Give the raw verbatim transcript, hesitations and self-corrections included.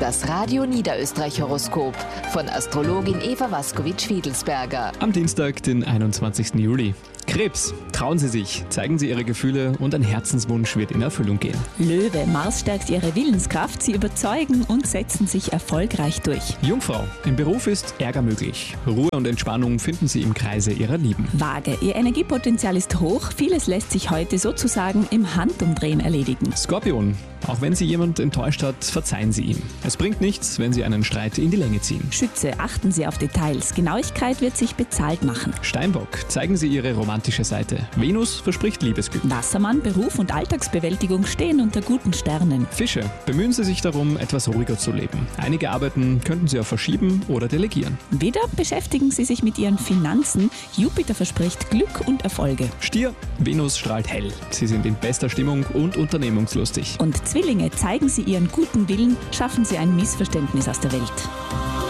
Das Radio Niederösterreich Horoskop von Astrologin Eva Waskowitsch-Fiedelsberger. Am Dienstag, den einundzwanzigsten Juli. Krebs, trauen Sie sich, zeigen Sie Ihre Gefühle und ein Herzenswunsch wird in Erfüllung gehen. Löwe, Mars stärkt Ihre Willenskraft, Sie überzeugen und setzen sich erfolgreich durch. Jungfrau, im Beruf ist Ärger möglich. Ruhe und Entspannung finden Sie im Kreise Ihrer Lieben. Waage, Ihr Energiepotenzial ist hoch, vieles lässt sich heute sozusagen im Handumdrehen erledigen. Skorpion, auch wenn Sie jemand enttäuscht hat, verzeihen Sie ihm. Es bringt nichts, wenn Sie einen Streit in die Länge ziehen. Schütze, achten Sie auf Details, Genauigkeit wird sich bezahlt machen. Steinbock, zeigen Sie Ihre romantische Seite. Venus verspricht Liebesglück. Wassermann, Beruf und Alltagsbewältigung stehen unter guten Sternen. Fische, bemühen Sie sich darum, etwas ruhiger zu leben. Einige Arbeiten könnten Sie auch verschieben oder delegieren. Widder, beschäftigen Sie sich mit Ihren Finanzen. Jupiter verspricht Glück und Erfolge. Stier, Venus strahlt hell. Sie sind in bester Stimmung und unternehmungslustig. Und Zwillinge, zeigen Sie Ihren guten Willen, schaffen Sie ein Missverständnis aus der Welt.